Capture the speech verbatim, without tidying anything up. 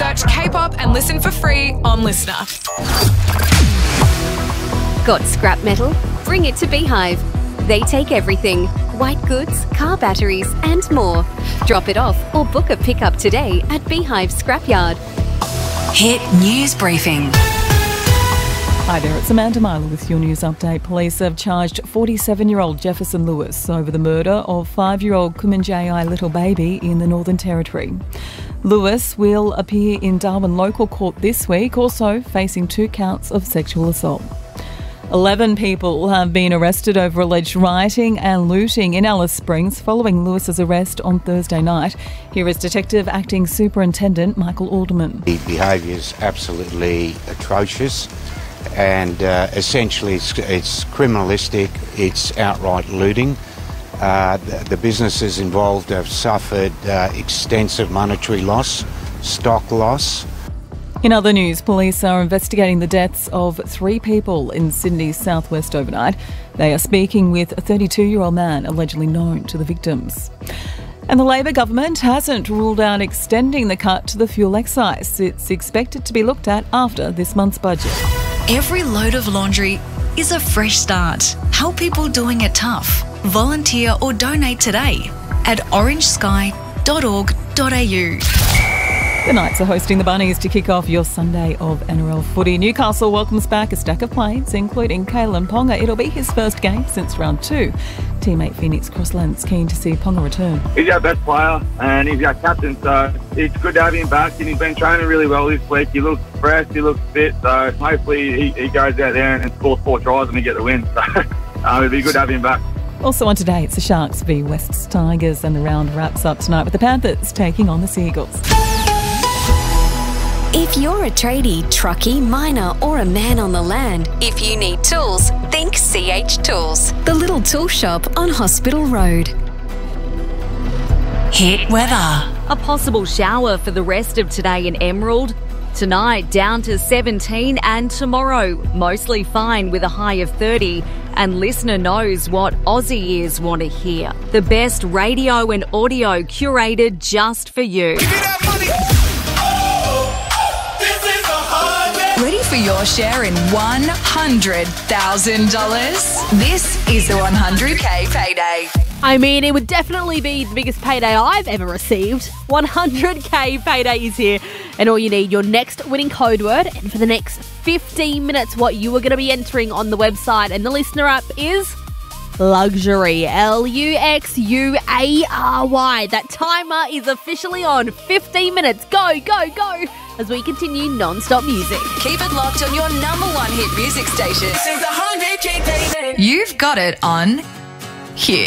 Search K-pop and listen for free on Listener. Got scrap metal? Bring it to Beehive. They take everything. White goods, car batteries and more. Drop it off or book a pickup today at Beehive Scrapyard. Hit News Briefing. Hi there, it's Amanda Myler with your news update. Police have charged forty-seven-year-old Jefferson Lewis over the murder of five-year-old Kumanjayi little baby in the Northern Territory. Lewis will appear in Darwin local court this week, also facing two counts of sexual assault. Eleven people have been arrested over alleged rioting and looting in Alice Springs following Lewis's arrest on Thursday night. Here is Detective Acting Superintendent Michael Alderman. The behaviour is absolutely atrocious and uh, essentially it's, it's criminalistic, it's outright looting. Uh, the, the businesses involved have suffered uh, extensive monetary loss, stock loss. In other news, police are investigating the deaths of three people in Sydney's southwest overnight. They are speaking with a thirty-two-year-old man allegedly known to the victims. And the Labor government hasn't ruled out extending the cut to the fuel excise. It's expected to be looked at after this month's budget. Every load of laundry is a fresh start. Help people doing it tough. Volunteer or donate today at orange sky dot org dot a u. The Knights are hosting the Bunnies to kick off your Sunday of N R L footy. Newcastle welcomes back a stack of players, including Kalen Ponga. It'll be his first game since round two. Teammate Phoenix Crossland's keen to see Ponga return. He's our best player and he's our captain, so it's good to have him back. And he's been training really well this week. He looks fresh, he looks fit, so hopefully he, he goes out there and scores four tries and we get the win. So uh, it'll be good to have him back. Also on today, it's the Sharks v Wests Tigers, and the round wraps up tonight with the Panthers taking on the Seagulls. If you're a tradie, truckie, miner or a man on the land, if you need tools, think C H Tools, the little tool shop on Hospital Road. Hit weather. A possible shower for the rest of today in Emerald. Tonight down to seventeen, and tomorrow mostly fine with a high of thirty. And Listener knows what Aussie ears want to hear. The best radio and audio curated just for you. Ready for your share in one hundred thousand dollars? This is the one hundred K payday. I mean, it would definitely be the biggest payday I've ever received. one hundred K payday is here. And all you need, your next winning code word. And for the next fifteen minutes, what you are going to be entering on the website and the Listener app is luxury. L U X U A R Y. That timer is officially on. fifteen minutes. Go, go, go. As we continue non-stop music. Keep it locked on your number one hit music station. This is the one hundred K payday. You've got it on Hit.